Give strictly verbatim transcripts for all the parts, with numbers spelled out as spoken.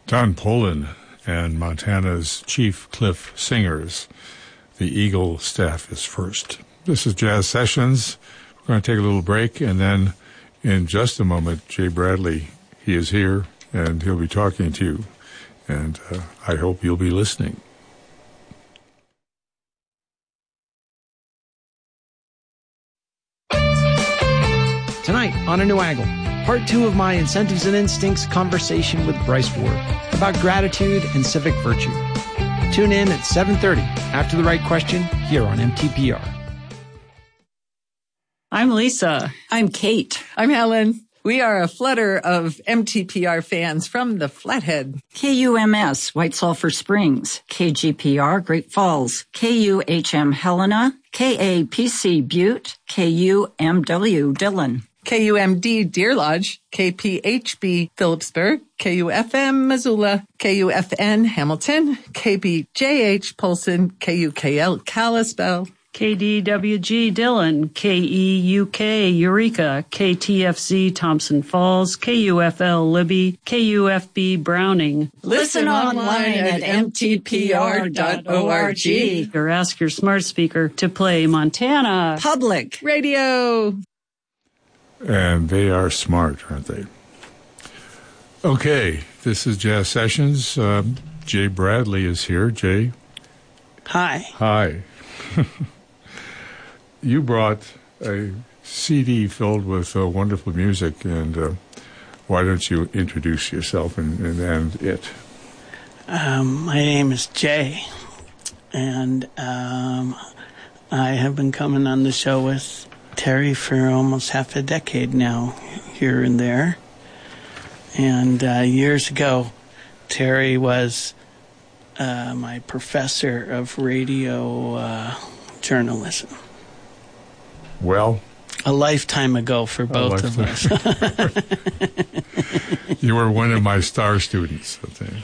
Don Poland and Montana's Chief Cliff Singers. The Eagle staff is first. This is Jazz Sessions. We're going to take a little break, and then in just a moment, Jay Bradley, he is here, and he'll be talking to you. And uh, I hope you'll be listening. Tonight on A New Angle, part two of my Incentives and Instincts conversation with Bryce Ward about gratitude and civic virtue. Tune in at seven thirty after the right question here on M T P R. I'm Lisa. I'm Kate. I'm Helen. We are a flutter of M T P R fans from the Flathead. K U M S, White Sulphur Springs. K G P R, Great Falls. K U H M, Helena. K A P C, Butte. K U M W, Dillon. K U M D, Deer Lodge. K P H B, Phillipsburg. K U F M, Missoula. K U F N, Hamilton. K B J H, Polson. K U K L, Kalispell. K D W G, Dillon. K E U K, Eureka. K T F Z, Thompson Falls. K U F L, Libby. K U F B, Browning. Listen online at m t p r dot org. Or ask your smart speaker to play Montana Public Radio. And they are smart, aren't they? Okay, this is Jazz Sessions. Um, Jay Bradley is here. Jay. Hi. Hi. You brought a C D filled with uh, wonderful music, and uh, why don't you introduce yourself and, and, and it? Um, my name is Jay, and um, I have been coming on the show with Terry for almost half a decade now, here and there. And uh, years ago, Terry was uh, my professor of radio uh, journalism. Well, a lifetime ago for both of us. You were one of my star students, I think.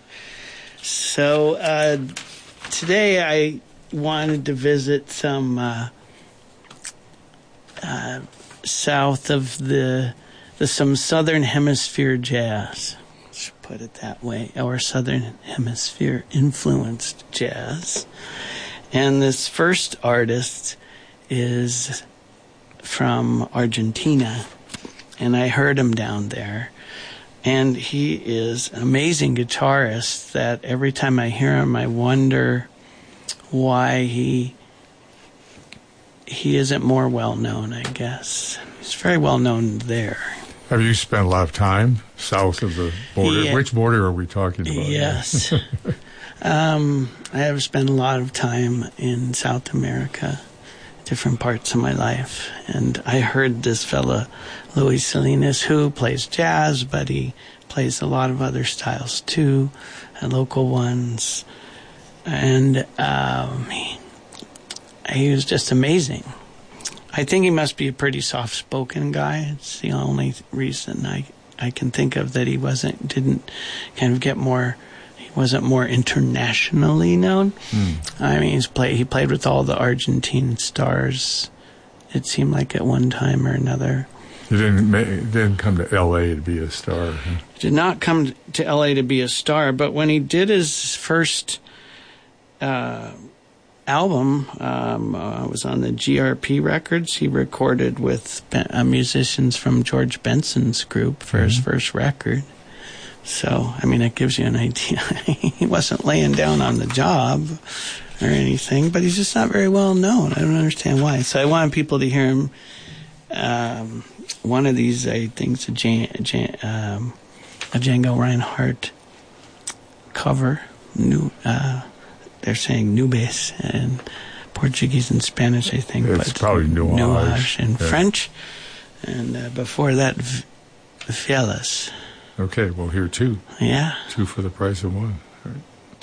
So uh, today I wanted to visit some uh, uh, south of the, the some Southern Hemisphere jazz. Let's put it that way, or Southern Hemisphere influenced jazz. And this first artist is from Argentina, and I heard him down there. And he is an amazing guitarist that every time I hear him, I wonder why he he isn't more well known, I guess. He's very well known there. Have you spent a lot of time south of the border? Yeah. Which border are we talking about? Yes. um, I have spent a lot of time in South America, different parts of my life. And I heard this fella, Luis Salinas, who plays jazz, but he plays a lot of other styles too, and local ones. And um, he, he was just amazing. I think he must be a pretty soft-spoken guy. It's the only reason I I can think of that he wasn't didn't kind of get more. He wasn't more internationally known. Mm. I mean, he's play he played with all the Argentine stars. It seemed like at one time or another. He didn't didn't come to L A to be a star. Huh? He did not come to L A to be a star, but when he did his first uh, album, um, uh, was on the G R P records. He recorded with uh, musicians from George Benson's group for mm-hmm. his first record. So, I mean, it gives you an idea. He wasn't laying down on the job or anything, but he's just not very well known. I don't understand why. So I wanted people to hear him. Um, one of these, I think, is a, Jan- Jan- um, a Django Reinhardt cover. New, uh, they're saying Nubes in Portuguese and Spanish, I think. It's but probably Nuage. Nuage in yeah. French. And uh, before that, v- Vielas. Okay, well, here two. Yeah. Two for the price of one. All right.